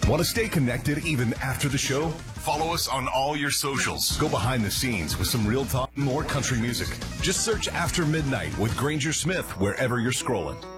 Want to stay connected even after the show? Follow us on all your socials. Go behind the scenes with some real talk, more country music. Just search After Midnight with Granger Smith wherever you're scrolling.